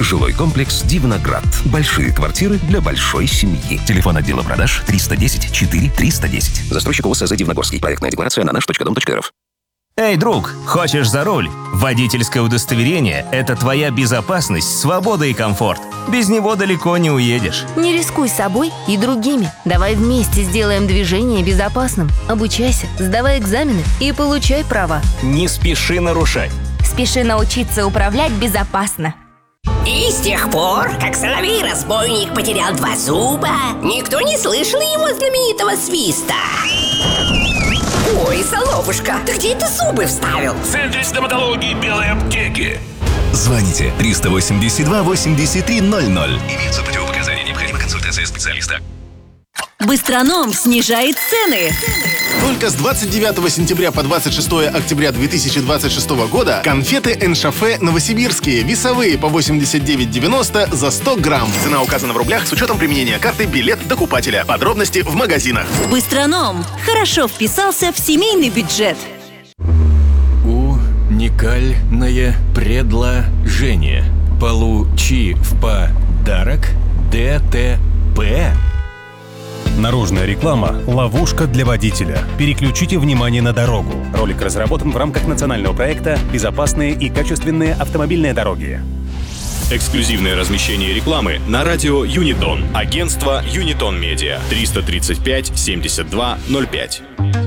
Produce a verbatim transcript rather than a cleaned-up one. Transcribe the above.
Жилой комплекс «Дивноград». Большие квартиры для большой семьи. Телефон отдела продаж триста десять четыре триста десять. Застройщик ОСЗ «Дивногорский». Проектная декларация на наш точка дом точка эр эф. Эй, друг, хочешь за руль? Водительское удостоверение – это твоя безопасность, свобода и комфорт. Без него далеко не уедешь. Не рискуй собой и другими. Давай вместе сделаем движение безопасным. Обучайся, сдавай экзамены и получай права. Не спеши нарушать. Спеши научиться управлять безопасно. И с тех пор, как соловей-разбойник потерял два зуба, никто не слышал его знаменитого свиста. Ой, Соловушка, ты где это зубы вставил? В центре стоматологии белой аптеки. Звоните триста восемьдесят два восемьдесят три ноль ноль. Имеются противопоказания, необходима консультация специалиста. Быстроном снижает цены. Только с двадцать девятого сентября по двадцать шестое октября две тысячи двадцать шестого года конфеты Эншафе новосибирские, весовые по восемьдесят девять девяносто за сто грамм. Цена указана в рублях с учетом применения карты «Билет докупателя». Подробности в магазинах. Быстроном хорошо вписался в семейный бюджет. Уникальное предложение. Получи в подарок ДТП. Наружная реклама – ловушка для водителя. Переключите внимание на дорогу. Ролик разработан в рамках национального проекта «Безопасные и качественные автомобильные дороги». Эксклюзивное размещение рекламы на радио Юнитон. Агентство Юнитон Медиа. триста тридцать пять семьдесят два ноль пять.